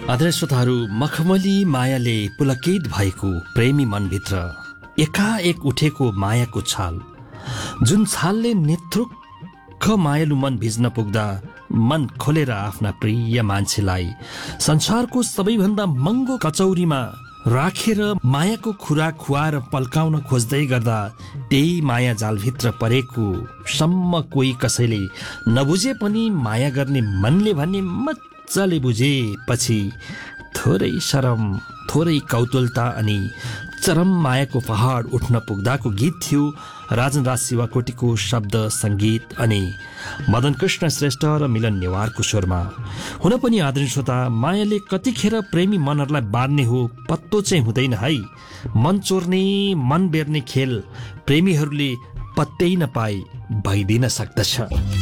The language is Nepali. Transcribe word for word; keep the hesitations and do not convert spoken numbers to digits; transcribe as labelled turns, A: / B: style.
A: आदरणीय श्रोताहरू, मखमली मायाले पुलकित भएको प्रेमी मनभित्र एकाएक उठेको मायाको छाल, जुन छालले नेत्रुक्क मायालु मन भिज्न पुग्दा मन खोलेर आफ्ना प्रिय मान्छेलाई संसारको सबैभन्दा महँगो कचौरीमा राखेर मायाको खुराक खुवाएर पल्काउन खोज्दै गर्दा त्यही माया जालभित्र परेको सम्म कोही कसैले नबुझे पनि माया गर्ने मनले भन्ने मजाले बुझेपछि थोरै शरम, थोरै कौतुलता अनि चरम मायाको पहाड उठ्न पुग्दाको गीत थियो राजन राज शिवाकोटीको शब्द सङ्गीत अनि मदन कृष्ण श्रेष्ठ र मिलन नेवारको स्वरमा। हुन पनि आदरणीय श्रोता, मायाले कतिखेर प्रेमी मनहरूलाई बाँध्ने हो पत्तो चाहिँ हुँदैन है। मन चोर्ने, मन बेर्ने खेल प्रेमीहरूले पत्तै नपाई भइदिन सक्दछ।